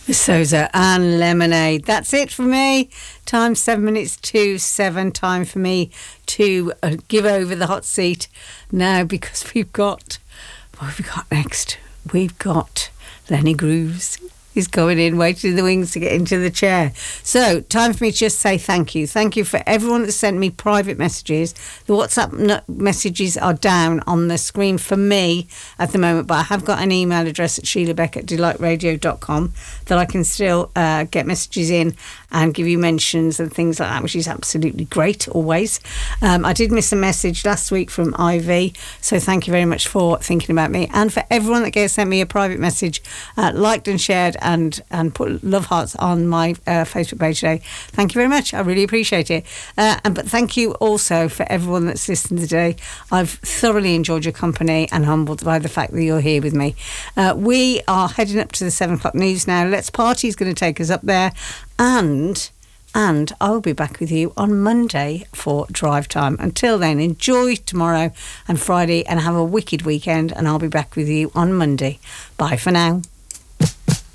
Soza and lemonade. That's it for me. Time 7 minutes to 7. Time for me to give over the hot seat now, because we've got, what have we got next? We've got Lenny Grooves. He's going in, waiting in the wings to get into the chair. So, time for me to just say thank you. Thank you for everyone that sent me private messages. The WhatsApp messages are down on the screen for me at the moment, but I have got an email address at sheilabeck@delightradio.com that I can still get messages in and give you mentions and things like that, which is absolutely great, always. I did miss a message last week from Ivy, so thank you very much for thinking about me. And for everyone that sent me a private message, liked and shared and put love hearts on my Facebook page today, thank you very much. I really appreciate it. But thank you also for everyone that's listened today. I've thoroughly enjoyed your company and humbled by the fact that you're here with me. We are heading up to the 7 o'clock news now. Let's Party is going to take us up there, and I'll be back with you on Monday for Drive Time. Until then, enjoy tomorrow and Friday and have a wicked weekend, and I'll be back with you on Monday. Bye for now.